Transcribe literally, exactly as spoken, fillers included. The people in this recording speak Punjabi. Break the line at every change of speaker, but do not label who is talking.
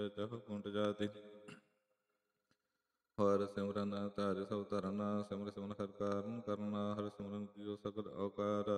ਜਹ ਕੁੰਟ ਜਾਤੀ ਹਰ ਸਿਮਰਨ ਧਾਰਿ ਸਭ ਧਰਨ ਸਿਮਰ ਸਿਮਰਨ ਹਰਿ ਕਾਰਨ ਕਰਨਾ ਹਰਿ ਸਿਮਰਨ ਕੀਓ ਸਗਲ ਔਕਾਰ